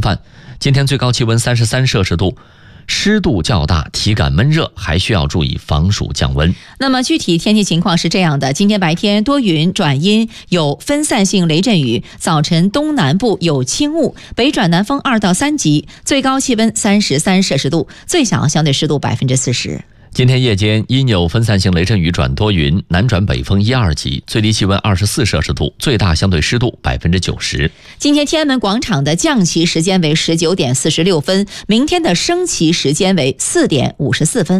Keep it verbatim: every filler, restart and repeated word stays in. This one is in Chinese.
汗。今天最高气温三十三摄氏度，湿度较大，体感闷热，还需要注意防暑降温。 那么具体天气情况是这样的：今天白天多云转阴，有分散性雷阵雨，早晨东南部有轻雾，北转南风二到三级，最高气温三十三摄氏度，最小相对湿度百分之四十。 今天夜间阴有分散性雷阵雨转多云，南转北风一二级，最低气温二十四摄氏度，最大相对湿度百分之九十。 今天天安门广场的降旗时间为十九点四十六分，明天的升旗时间为四点五十四分。